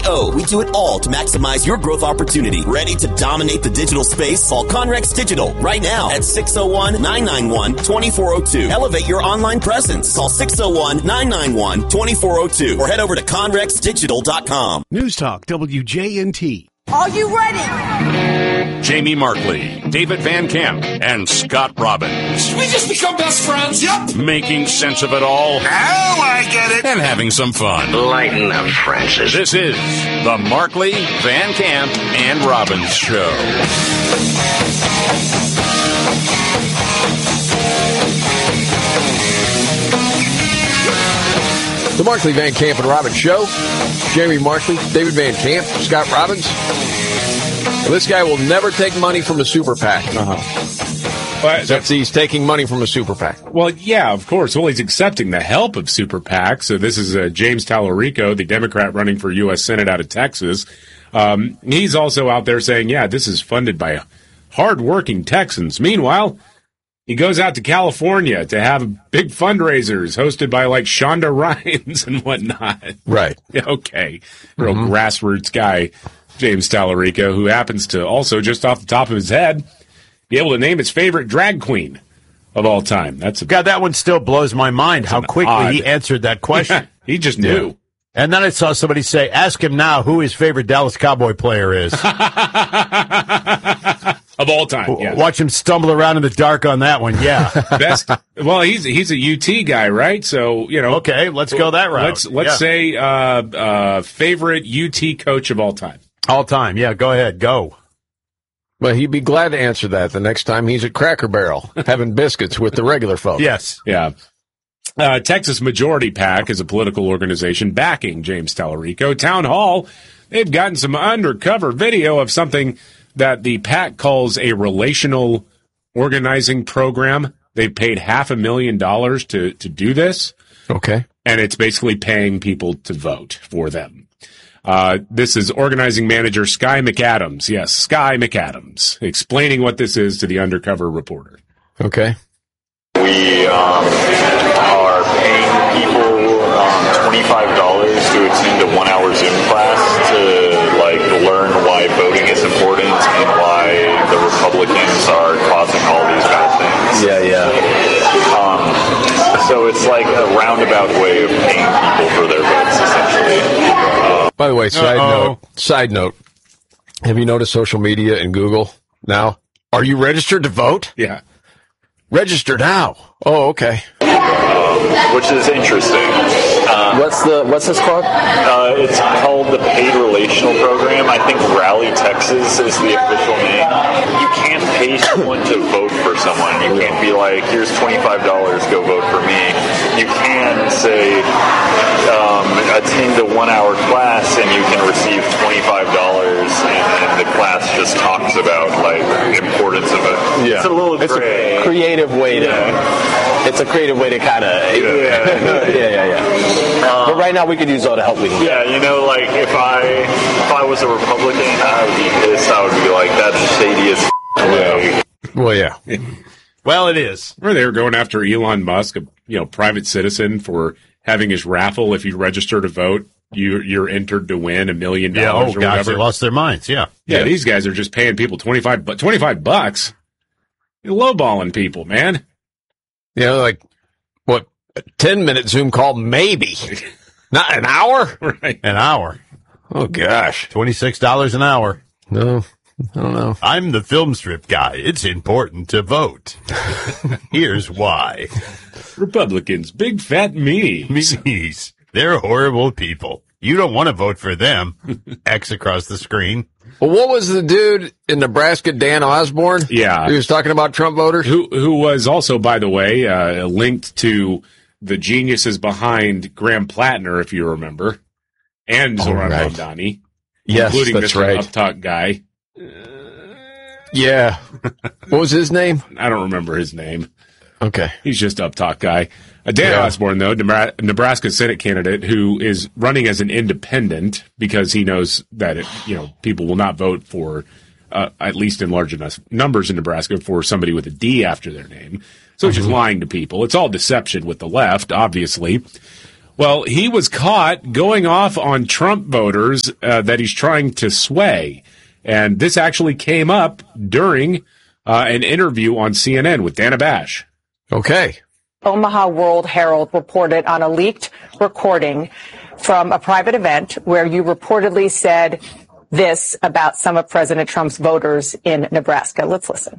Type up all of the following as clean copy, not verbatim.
SEO. We do it all to maximize your growth opportunity. Ready to dominate the digital space? Call Conrex Digital right now at 601-991-2402. Elevate your online presence. Call 601-991-2402 or head over to conrexdigital.com. News Talk WJNT. Are you ready? Jamie Markley, David Van Camp, and Scott Robbins. We just become best friends, yep. Making sense of it all. Now I get it. And having some fun. Lighten up, Francis. This is the Markley, Van Camp, and Robbins Show. The Markley, Van Camp, and Robbins Show. Jamie Markley, David Van Camp, Scott Robbins. Well, this guy will never take money from a super PAC. Except he's taking money from a super PAC. Well, yeah, of course. Well, he's accepting the help of super PACs. So this is James Tallarico, the Democrat running for U.S. Senate out of Texas. He's also out there saying, yeah, this is funded by hardworking Texans. Meanwhile, he goes out to California to have big fundraisers hosted by like Shonda Rhimes and whatnot. Right. Okay. Real grassroots guy, James Tallarico, who happens to also, just off the top of his head, be able to name his favorite drag queen of all time. God, that one still blows my mind how quickly he answered that question. He just knew. Yeah. And then I saw somebody say, ask him now who his favorite Dallas Cowboy player is. Of all time, yeah. Watch him stumble around in the dark on that one, yeah. Best. Well, he's a UT guy, right? So, you know. Okay, let's go that route. Let's say favorite UT coach of all time. All time, yeah, go ahead, go. Well, he'd be glad to answer that the next time he's at Cracker Barrel having biscuits with the regular folks. Yes. Yeah. Texas Majority PAC is a political organization backing James Tallarico. Town Hall, they've gotten some undercover video of something that the PAC calls a relational organizing program. They've paid $500,000 to do this. Okay. And it's basically paying people to vote for them. This is organizing manager Sky McAdams. Yes, Sky McAdams, explaining what this is to the undercover reporter. Okay. We are paying people $25 to attend a 1-hour Zoom class to learn why voting is important and why the Republicans are causing all these bad things. Yeah. So it's like a roundabout way of paying people for their votes, essentially. By the way, side note, have you noticed social media and Google now? Are you registered to vote? Yeah. Register now. Oh, okay. Which is interesting. What's this called? It's called the Paid Relational Program. I think Rally Texas is the official name. You can't pay someone to vote for someone. You can't be like, here's $25, go vote for me. You can say, attend a 1-hour class and you can receive $25 and the class just talks about the importance of it. Yeah. It's a little gray. It's a creative way to kind of but right now we could use all the help we can get. Yeah, if I was a Republican, I would be pissed. I would be like, that's shady as Well, yeah. Well, it is. Or they were going after Elon Musk, a private citizen, for having his raffle. If you register to vote, you're entered to win $1 million or whatever. They lost their minds. Yeah. These guys are just paying people $25. You're lowballing people, man. What, a 10-minute Zoom call, maybe. Not an hour? Right. An hour. Oh, gosh. $26 an hour. No, I don't know. I'm the film strip guy. It's important to vote. Here's why. Republicans, big fat meanies. They're horrible people. You don't want to vote for them. X across the screen. Well, what was the dude in Nebraska, Dan Osborne? Yeah. He was talking about Trump voters? Who was also, by the way, linked to the geniuses behind Graham Plattner, if you remember, and Zoran Mamdani. Yes, including that's Mr. right. Uptalk guy. Yeah. What was his name? I don't remember his name. Okay. He's just Uptalk guy. Dan Osborne, though, Nebraska Senate candidate who is running as an independent because he knows that people will not vote for, at least in large enough numbers in Nebraska, for somebody with a D after their name. So he's just lying to people. It's all deception with the left, obviously. Well, he was caught going off on Trump voters that he's trying to sway. And this actually came up during an interview on CNN with Dana Bash. Okay. Omaha World Herald reported on a leaked recording from a private event where you reportedly said this about some of President Trump's voters in Nebraska. Let's listen.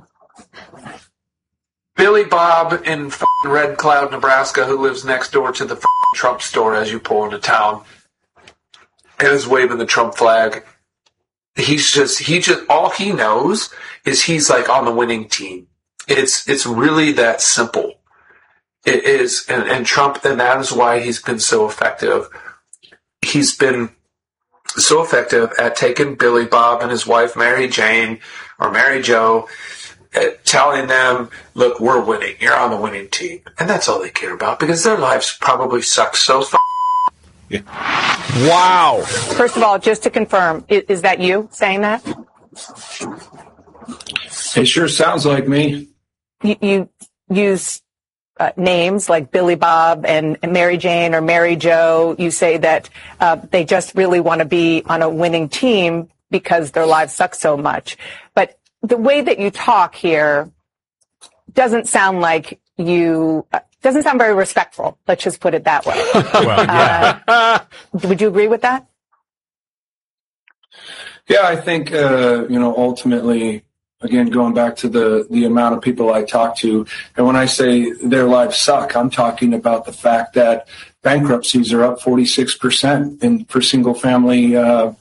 Billy Bob in Red Cloud, Nebraska, who lives next door to the Trump store as you pull into town, and is waving the Trump flag. He just all he knows is he's like on the winning team. It's really that simple. It is, and Trump, and that is why he's been so effective. He's been so effective at taking Billy Bob and his wife Mary Jane or Mary Jo, telling them, look, we're winning. You're on the winning team. And that's all they care about because their lives probably suck so Yeah. Wow. First of all, just to confirm, is that you saying that? It sure sounds like me. You use names like Billy Bob and Mary Jane or Mary Jo. You say that they just really want to be on a winning team because their lives suck so much. But the way that you talk here doesn't sound like doesn't sound very respectful. Let's just put it that way. Well, yeah. Would you agree with that? Yeah, I think, ultimately, again, going back to the amount of people I talk to, and when I say their lives suck, I'm talking about the fact that bankruptcies are up 46% for single family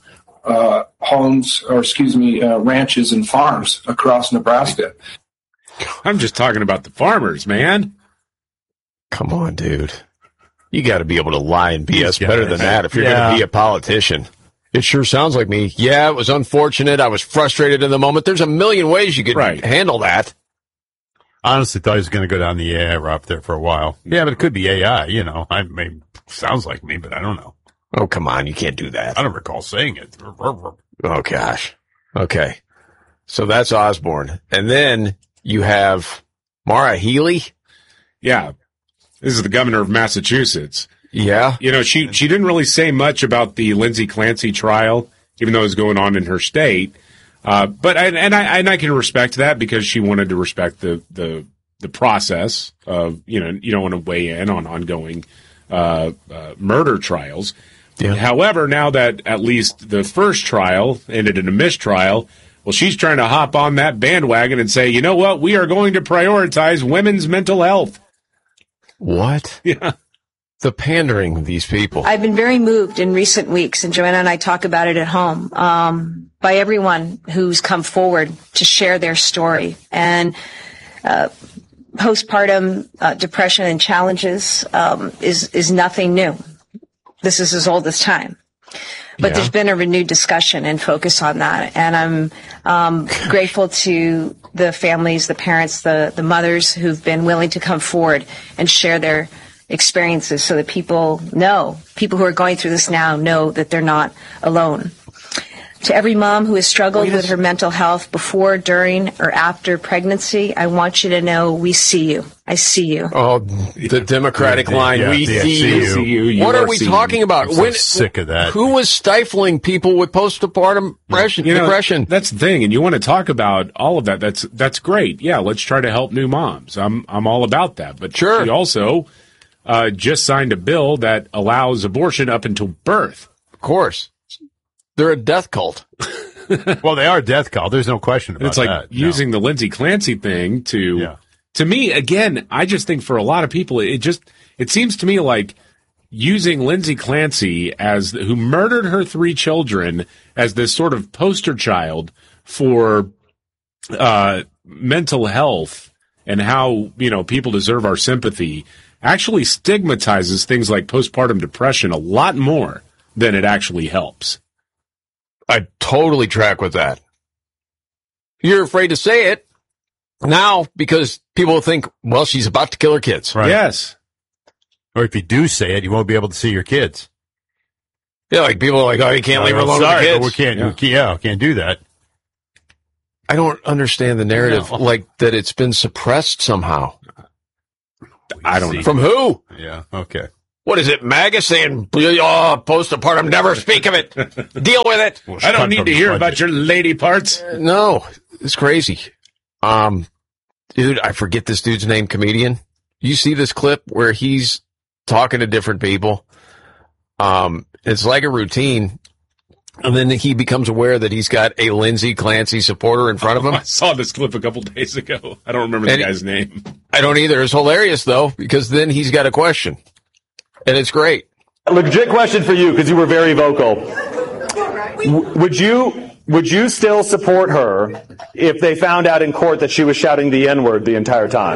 homes, ranches and farms across Nebraska. I'm just talking about the farmers, man. Come on, dude. You got to be able to lie and BS better than that if you're going to be a politician. It sure sounds like me. Yeah, it was unfortunate. I was frustrated in the moment. There's a million ways you could handle that. Honestly, thought he was going to go down the AI route there for a while. Yeah, but it could be AI, sounds like me, but I don't know. Oh, come on. You can't do that. I don't recall saying it. Oh, gosh. Okay. So that's Osborne. And then you have Maura Healey. Yeah. This is the governor of Massachusetts. Yeah. She didn't really say much about the Lindsay Clancy trial, even though it was going on in her state. But I can respect that because she wanted to respect the process of, you don't want to weigh in on ongoing murder trials. Yeah. However, now that at least the first trial ended in a mistrial, well, she's trying to hop on that bandwagon and say, you know what? We are going to prioritize women's mental health. What? Yeah. The pandering of these people. I've been very moved in recent weeks, and Joanna and I talk about it at home, by everyone who's come forward to share their story. And postpartum depression and challenges is nothing new. This is as old as time. But there's been a renewed discussion and focus on that. And I'm grateful to the families, the parents, the mothers who've been willing to come forward and share their experiences so that people who are going through this now know that they're not alone. To every mom who has struggled with her mental health before, during, or after pregnancy, I want you to know we see you. I see you. Oh, the Democratic line. We see you. What are we talking about? I'm so sick of that. Who was stifling people with postpartum depression? That's the thing, and you want to talk about all of that. That's great. Yeah, let's try to help new moms. I'm all about that. But she also just signed a bill that allows abortion up until birth. Of course. They're a death cult. Well, they are a death cult. There's no question about that. It's like using the Lindsay Clancy thing to me, again, I just think for a lot of people, it seems to me like using Lindsay Clancy who murdered her 3 children as this sort of poster child for mental health and how, people deserve our sympathy actually stigmatizes things like postpartum depression a lot more than it actually helps. I totally track with that. You're afraid to say it now because people think, well, she's about to kill her kids. Right. Yes. Or if you do say it, you won't be able to see your kids. Yeah, like people are like, oh, you can't leave her alone with the kids. We can't do that. I don't understand the narrative, like that it's been suppressed somehow. I don't know. From who? Yeah, okay. What is it, MAGA saying, postpartum, never speak of it. Deal with it. I don't need to hear about your lady parts. No, it's crazy. Dude, I forget this dude's name, comedian. You see this clip where he's talking to different people. It's like a routine. And then he becomes aware that he's got a Lindsey Clancy supporter in front of him. I saw this clip a couple days ago. I don't remember the guy's name. I don't either. It's hilarious, though, because then he's got a question. And it's great. A legit question for you, because you were very vocal. Would you still support her if they found out in court that she was shouting the N-word the entire time?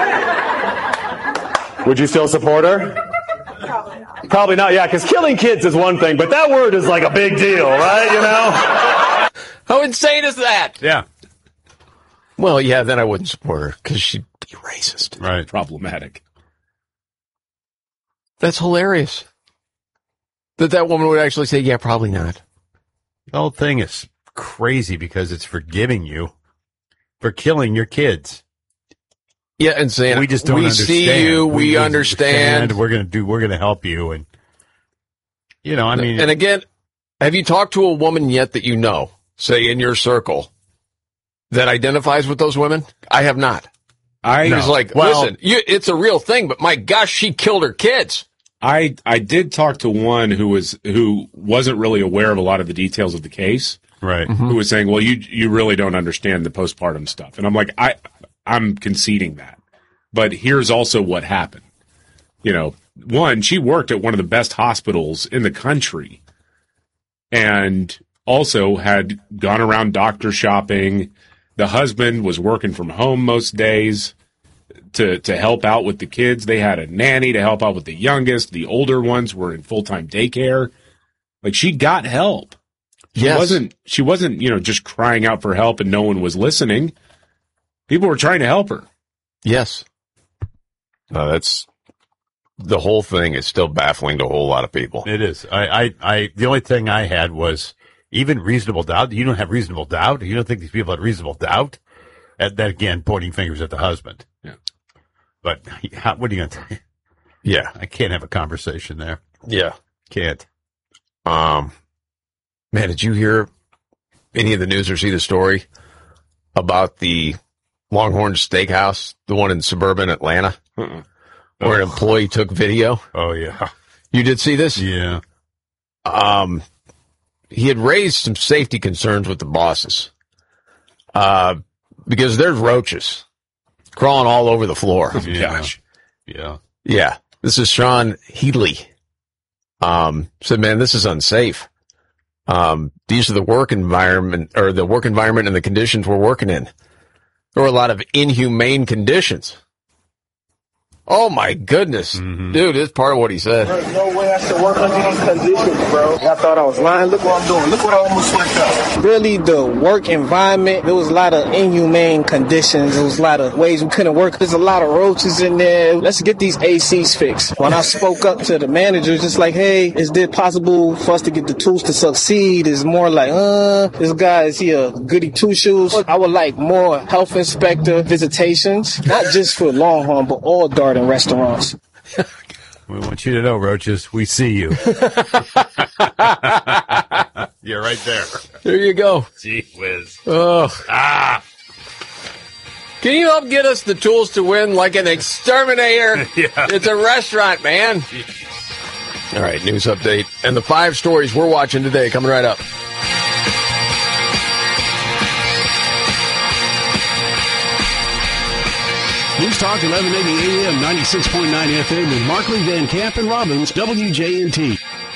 Would you still support her? Probably not, yeah, because killing kids is one thing, but that word is like a big deal, right, you know? How insane is that? Yeah. Well, yeah, then I wouldn't support her, because she'd be racist. Right. Problematic. That's hilarious. That woman would actually say, yeah, probably not. The whole thing is crazy because it's forgiving you for killing your kids. Yeah, and saying, we just don't understand. See you, we understand. We're going to help you. And, you know, I mean. And again, have you talked to a woman yet that you know, say in your circle, that identifies with those women? I have not. He's like, listen, it's a real thing, but my gosh, she killed her kids. I did talk to one who wasn't really aware of a lot of the details of the case. Right. Who was saying, well, you really don't understand the postpartum stuff. And I'm like, I'm conceding that. But here's also what happened. You know, one, she worked at one of the best hospitals in the country and also had gone around doctor shopping. The husband was working from home most days to help out with the kids. They had a nanny to help out with the youngest. The older ones were in full-time daycare. Like, she got help. She wasn't, you know, just crying out for help and no one was listening. People were trying to help her. Yes. No, that's the whole thing is still baffling to a whole lot of people. It is. The only thing I had was even reasonable doubt. You don't have reasonable doubt. You don't think these people had reasonable doubt? That again, pointing fingers at the husband. Yeah. But what are you going to say? Yeah. I can't have a conversation there. Yeah. Can't. Man, did you hear any of the news or see the story about the Longhorn Steakhouse, the one in suburban Atlanta, where an employee took video? Oh, yeah. You did see this? Yeah. He had raised some safety concerns with the bosses because there's roaches crawling all over the floor. Oh, gosh. Yeah. Yeah. This is Sean Headley. Said, man, this is unsafe. These are the work environment and the conditions we're working in. There were a lot of inhumane conditions. Oh my goodness. Dude, it's part of what he said. There's no way I should work under these conditions, bro. I thought I was lying. Look what I'm doing. Look what I almost fucked up. Really, the work environment, there was a lot of inhumane conditions. There was a lot of ways we couldn't work. There's a lot of roaches in there. Let's get these ACs fixed. When I spoke up to the managers, just like, hey, is it possible for us to get the tools to succeed? It's more like, this guy, is he a goody two-shoes? I would like more health inspector visitations, not just for Longhorn, but all Darden restaurants. We want you to know, roaches, we see you. You're right there. There you go. Gee whiz. Oh. Can you help get us the tools to win like an exterminator? Yeah. It's a restaurant, man. All right, news update. And the 5 stories we're watching today coming right up. News Talk 1180 AM, 96.9 FM with Markley, Van Camp, and Robbins, WJNT.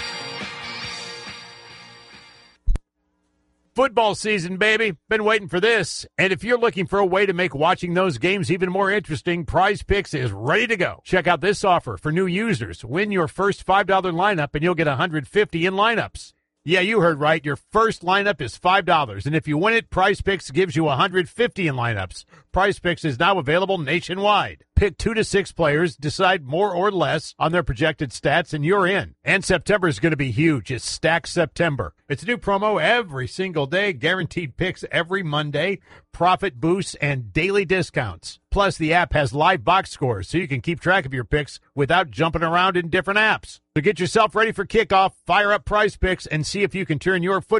Football season, baby. Been waiting for this. And if you're looking for a way to make watching those games even more interesting, Prize Picks is ready to go. Check out this offer for new users. Win your first $5 lineup and you'll get $150 in lineups. Yeah, you heard right. Your first lineup is $5, and if you win it, Prize Picks gives you $150 in lineups. Prize Picks is now available nationwide. Pick 2 to 6 players, decide more or less on their projected stats, and you're in. And September is going to be huge. It's Stack September. It's a new promo every single day, guaranteed picks every Monday, profit boosts, and daily discounts. Plus, the app has live box scores, so you can keep track of your picks without jumping around in different apps. So get yourself ready for kickoff, fire up Prize Picks, and see if you can turn your football